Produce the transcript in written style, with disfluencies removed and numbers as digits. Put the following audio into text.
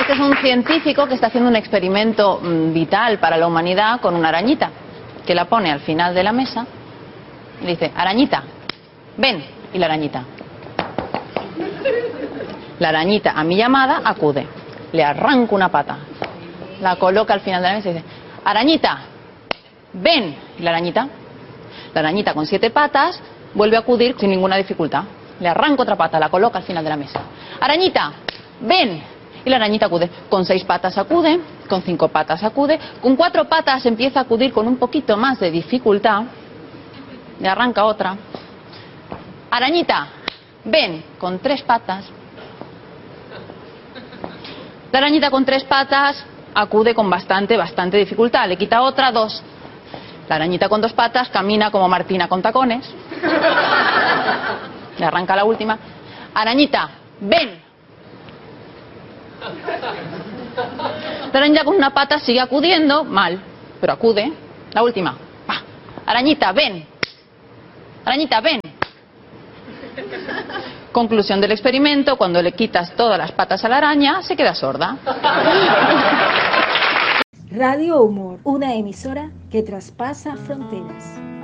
Este es un científico que está haciendo un experimento vital para la humanidad con una arañita, que la pone al final de la mesa y le dice: arañita, ven. Y la arañita. La arañita, a mi llamada, acude. Le arranca una pata, la coloca al final de la mesa y dice: arañita, ven. Y la arañita con 7 patas vuelve a acudir sin ninguna dificultad. Le arranca otra pata, la coloca al final de la mesa. Arañita, ven. Y la arañita acude. Con 6 patas acude, con 5 patas acude, con 4 patas empieza a acudir con un poquito más de dificultad. Le arranca otra. Arañita, ven. Con 3 patas. La arañita con 3 patas acude con bastante dificultad. Le quita otra, 2. La arañita con 2 patas camina como Martina con tacones. Le arranca la última. Arañita, ven. La arañita con una pata sigue acudiendo, mal, pero acude. La última. Arañita, ven. Arañita, ven. Conclusión del experimento: cuando le quitas todas las patas a la araña, se queda sorda. Radio Humor, una emisora que traspasa fronteras.